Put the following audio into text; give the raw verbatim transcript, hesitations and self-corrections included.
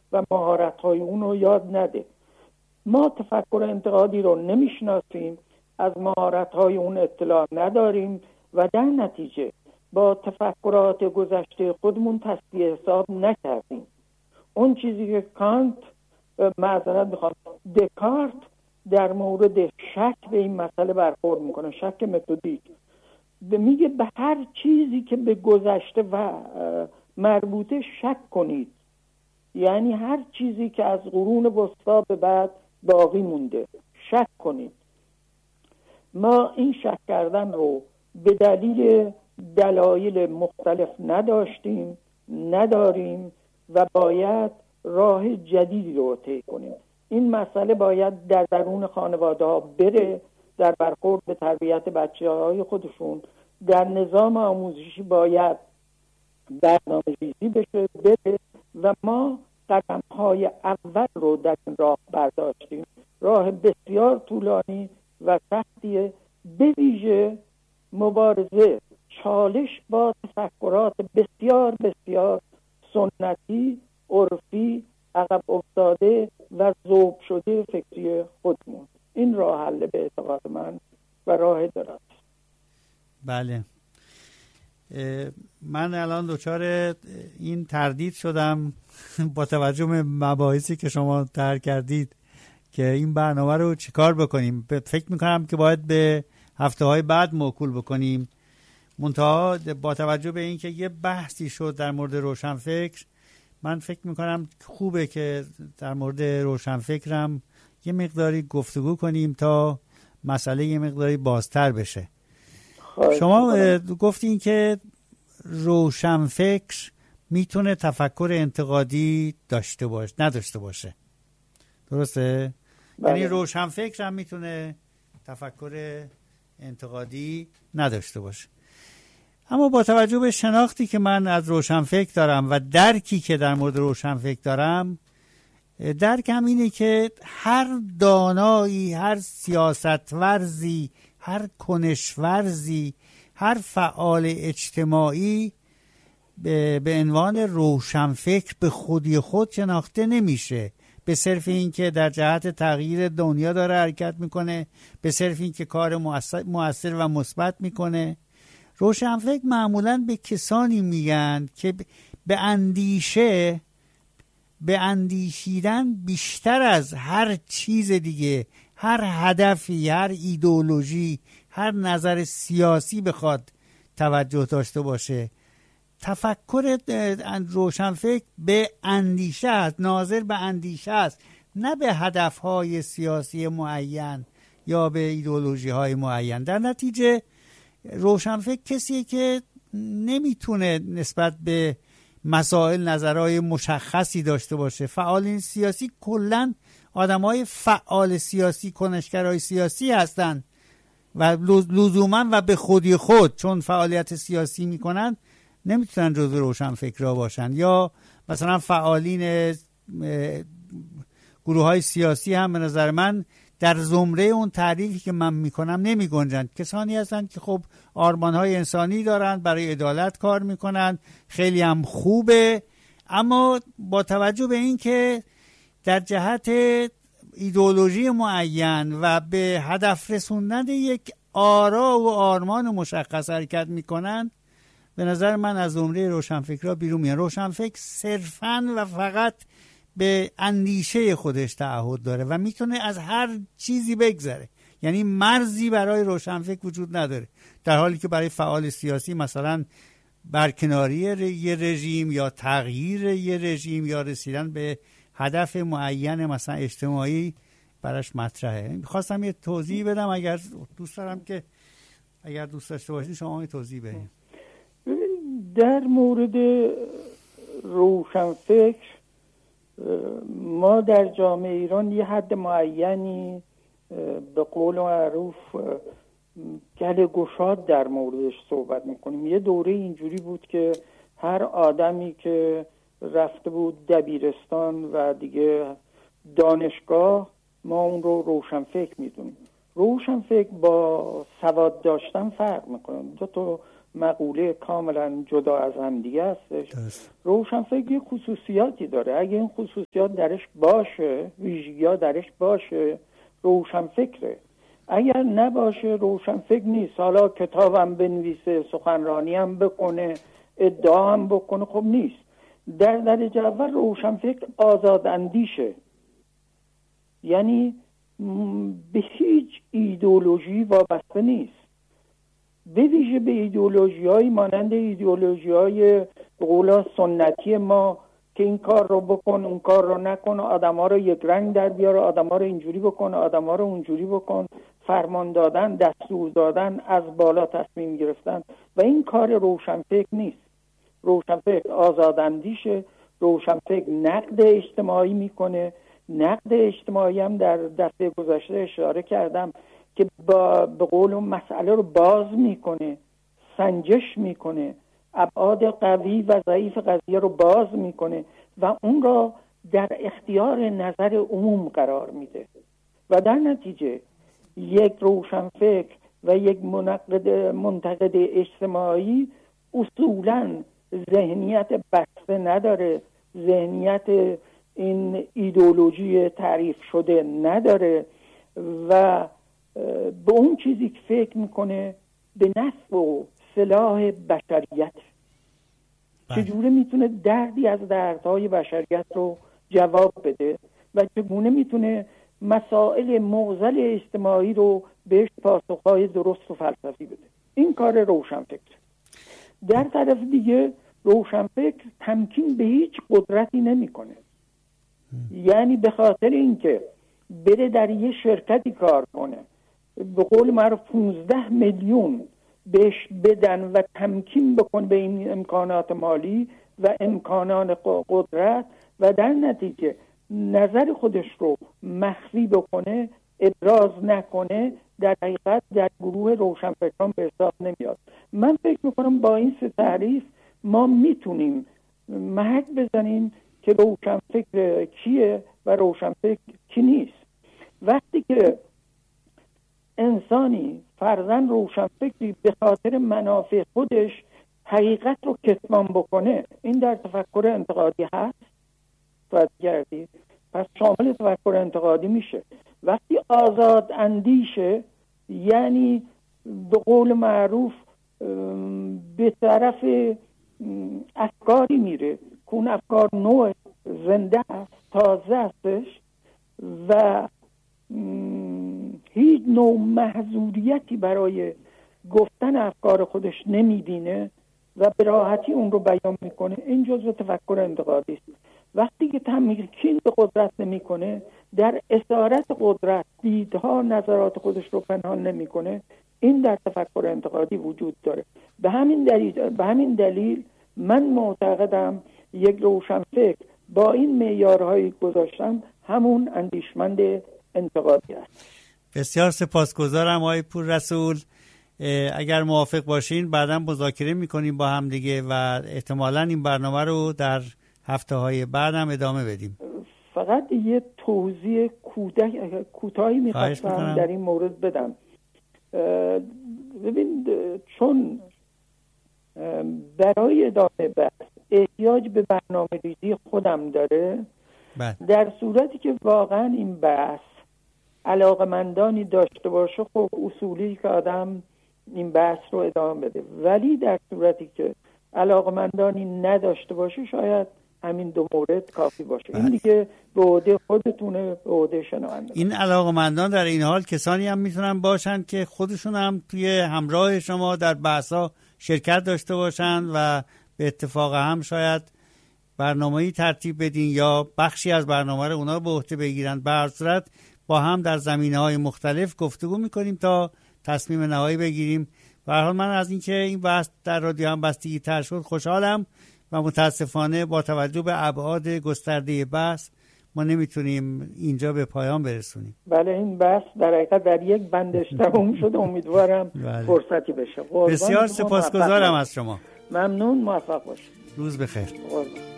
و مهارت‌های اون رو یاد نده. ما تفکر انتقادی رو نمیشناسیم، از مهارت‌های اون اطلاع نداریم و در نتیجه با تفکرات گذشته خودمون تصفیه حساب نکردیم. اون چیزی که کانت، معذرت میخوام، دکارت در مورد شک به این مسئله برخورد میکنه، شک متدیک، میگه به هر چیزی که به گذشته و مربوطه شک کنید، یعنی هر چیزی که از قرون وسطا به بعد باقی مونده شک کنید. ما این شک کردن رو به دلیل دلایل مختلف نداشتیم، نداریم و باید راه جدیدی رو طی کنیم. این مسئله باید در درون خانواده ها بره، در برخورد به تربیت بچه های خودشون، در نظام آموزشی باید برنامه‌ریزی بشه بره و ما قدم های اول رو در این راه برداشتیم. راه بسیار طولانی و سختیه، به ویژه مبارزه، چالش با تفکرات بسیار بسیار سنتی، عرفی، عقب افتاده و ذوب شده فکری خودمون. این راه حل به اعتقاد من و راه دراز. بله، من الان دچار این تردید شدم با توجه به مباحثی که شما طرح کردید که این برنامه رو چیکار بکنیم. فکر میکنم که باید به هفته های بعد موکول بکنیم. منتها با توجه به این که یه بحثی شد در مورد روشنفکر، من فکر میکنم خوبه که در مورد روشنفکرم یه مقداری گفتگو کنیم تا مسئله یه مقداری بازتر بشه. شما گفتین که روشنفکر میتونه تفکر انتقادی داشته باشه نداشته باشه، درسته؟ یعنی روشنفکر هم میتونه تفکر انتقادی نداشته باشه. اما با توجه به شناختی که من از روشنفکر دارم و درکی که در مورد روشنفکر دارم، درکم اینه که هر دانایی، هر سیاستورزی، هر کنشورزی، هر فعال اجتماعی به, به عنوان روشنفکر به خودی خود شناخته نمیشه، به صرف این که در جهت تغییر دنیا داره حرکت میکنه، به صرف این که کار مؤثر, مؤثر و مثبت میکنه. روشنفکر معمولاً به کسانی میگن که به اندیشه، به اندیشیدن بیشتر از هر چیز دیگه، هر هدفی، هر ایدئولوژی، هر نظر سیاسی بخواد توجه داشته باشه. تفکر روشنفکر به اندیشه است، ناظر به اندیشه است، نه به هدفهای سیاسی معین یا به ایدئولوژی های معین. در نتیجه روشنفکر کسیه که نمیتونه نسبت به مسائل نظرهای مشخصی داشته باشه. فعالین سیاسی کلن آدمای فعال سیاسی، کنشگرای سیاسی هستن و لزوما و به خودی خود چون فعالیت سیاسی میکنن نمیتونن جزو روشنفکرها باشن. یا مثلا فعالین گروه های سیاسی هم به نظر من در زمره اون تعریفی که من میکنم نمی گنجند. کسانی هستند که خب آرمانهای انسانی دارند، برای عدالت کار میکنند، خیلی هم خوبه، اما با توجه به این که در جهت ایدئولوژی معین و به هدف رسوندن یک آرا و آرمان مشخص حرکت میکنند، به نظر من از زمره روشنفکرها بیرون میان. روشنفکر صرفاً و فقط به اندیشه خودش تعهد داره و میتونه از هر چیزی بگذره، یعنی مرزی برای روشنفکر وجود نداره، در حالی که برای فعال سیاسی مثلا برکناری یه رژیم یا تغییر یه رژیم یا رسیدن به هدف معین مثلا اجتماعی براش مطرحه. خواستم یه توضیح بدم، اگر دوست دارم که اگر دوست داشته باشید شما یه توضیح بدید. در مورد روشنفکر ما در جامعه ایران یه حد معینی به قول معروف گله گشاد در موردش صحبت میکنیم. یه دوره اینجوری بود که هر آدمی که رفته بود دبیرستان و دیگه دانشگاه ما اون رو روشنفکر میدونیم. روشنفکر با سواد داشتن فرق میکنه، دو تا مقوله کاملا جدا از هم دیگه هستش. روشنفکر خصوصیاتی داره، اگه این خصوصیات درش باشه، ویژگی‌ها درش باشه، روشنفکره. اگر نباشه روشنفکر نیست. حالا کتابم بنویسه، سخنرانی هم بکنه، ادعا هم بکنه، خب نیست. در درجه اول روشنفکر آزاداندیشه، یعنی به هیچ ایدئولوژی وابسته نیست، به ویژه به ایدئولوژی‌های مانند ایدئولوژی‌های به قول سنتی ما که این کار رو بکن اون کار رو نکن، آدم‌ها رو یک رنگ در بیاره، آدم‌ها رو اینجوری بکن، آدم‌ها رو اونجوری بکن، فرمان دادن، دستور دادن، از بالا تصمیم گرفتن، و این کار روشنفکر نیست. روشنفکر آزاداندیشه، روشنفکر نقد اجتماعی میکنه. نقد اجتماعی هم در دفعه گذشته اشاره کردم که با به قول اون مسئله رو باز میکنه، سنجش میکنه، ابعاد قوی و ضعیف قضیه رو باز میکنه و اون را در اختیار نظر عموم قرار میده و در نتیجه یک روشنفکر و یک منقد منتقد اجتماعی اصولاً ذهنیت بسته نداره، ذهنیت این ایدئولوژی تعریف شده نداره و به اون چیزی که فکر میکنه به نفع و صلاح بشریت، چجوره میتونه دردی از دردهای بشریت رو جواب بده و چگونه میتونه مسائل معضل اجتماعی رو بهش پاسخهای درست و فلسفی بده. این کار روشنفکر. در طرف دیگه روشنفکر تمکین به هیچ قدرتی نمیکنه، یعنی به خاطر اینکه بره در یه شرکتی کار کنه، به قول معروف پانزده میلیون بهش بدن و تمکین بکن به این امکانات مالی و امکانات قدرت و در نتیجه نظر خودش رو مخفی بکنه، ابراز نکنه، در حقیقت در گروه روشنفکران به حساب نمیاد. من فکر میکنم با این سه تعریف ما میتونیم محک بزنیم که روشنفکر کیه و روشنفکر کی نیست. وقتی که انسانی فرضاً روشنفکری به خاطر منافع خودش حقیقت رو کتمان بکنه، این در تفکر انتقادی هست باید گردید، پس شامل تفکر انتقادی میشه. وقتی آزاد اندیشه، یعنی به قول معروف به طرف افکاری میره که اون افکار نوع زنده است، تازه هستش و هیچ نوع محظوریتی برای گفتن افکار خودش نمیبینه و به راحتی اون رو بیان میکنه، این جزء تفکر انتقادی است. وقتی که تمکین به قدرت نمیکنه، در اسارت قدرت دیدها نظرات خودش رو پنهان نمیکنه، این در تفکر انتقادی وجود داره. به همین دلیل به همین دلیل من معتقدم یک روشنفکر با این معیارهای گذاشتم همون اندیشمند انتقادی است. بسیار سپاسگزارم آقای پوررسول. اگر موافق باشین بعداً مذاکره میکنیم با هم دیگه و احتمالاً این برنامه رو در هفته های بعد هم ادامه بدیم. فقط یه توضیح کوتاهی میخواستم در این مورد بدم. ببین، چون برای ادامه بحث احتیاج به برنامه ریزی خودم داره، بله. در صورتی که واقعا این بحث علاقمندانی داشته باشه، خب اصولی که آدم این بحث رو ادامه بده، ولی در صورتی که علاقمندانی نداشته باشه شاید همین دو مورد کافی باشه. بله. این دیگه به عهده خودتونه، به عهده شنونده. این علاقمندان در این حال کسانی هم میتونن باشن که خودشون هم توی همراه شما در بحثا شرکت داشته باشن و به اتفاق هم شاید برنامه‌ای ترتیب بدین یا بخشی از برنامه رو اونا به عهده بگیرن. به هر صورت با هم در زمینه‌های مختلف گفتگو می‌کنیم تا تصمیم نهایی بگیریم. به هر حال من از اینکه این بحث در رادیو هم بستگی تر شد خوشحالم و متاسفانه با توجه به ابعاد گسترده بحث ما نمیتونیم اینجا به پایان برسونیم. بله، این بحث در حقیقت در یک بندش تموم شده. امیدوارم بله. فرصتی بشه. بسیار سپاسگزارم از شما. ممنون، موفق باشید. روز بخیر.